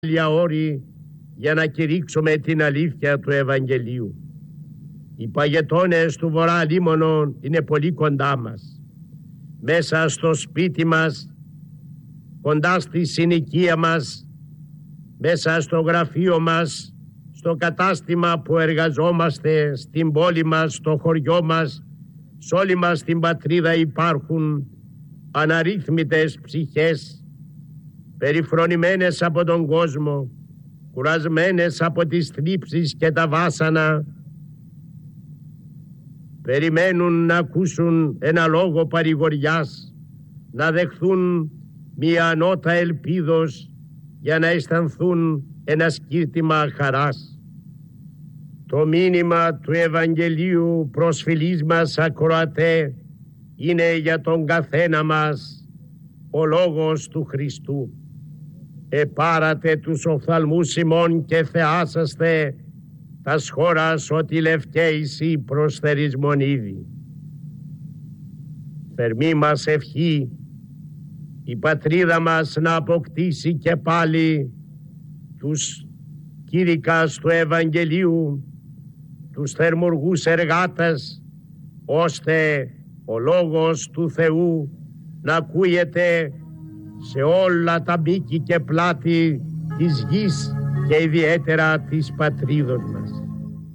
όρη για να κηρύξουμε την αλήθεια του Ευαγγελίου. Οι παγετώνες του Βορρά Λίμωνο είναι πολύ κοντά μας. Μέσα στο σπίτι μας, κοντά στη συνοικία μας, μέσα στο γραφείο μας, στο κατάστημα που εργαζόμαστε, στην πόλη μας, στο χωριό μας, σ' όλη μας την πατρίδα υπάρχουν αναρρύθμιτες ψυχές, περιφρονημένες από τον κόσμο, κουρασμένες από τις θλίψεις και τα βάσανα, περιμένουν να ακούσουν ένα λόγο παρηγοριάς, να δεχθούν μια ανώτα ελπίδος για να αισθανθούν ένα σκύρτημα χαράς. Το μήνυμα του Ευαγγελίου προσφυλής μας ακροατέ είναι για τον καθένα μας ο λόγος του Χριστού. Επάρατε τους οφθαλμούς ημών και θεάσαστε τας χώρας ότι λευκαίησι προσθερισμον ήδη. Θερμή μας ευχή η πατρίδα μας να αποκτήσει και πάλι τους κήρυκας του Ευαγγελίου, τους θερμουργούς εργάτες, ώστε ο λόγος του Θεού να ακούγεται σε όλα τα μπίκη και πλάτη της γης και ιδιαίτερα της πατρίδος μας.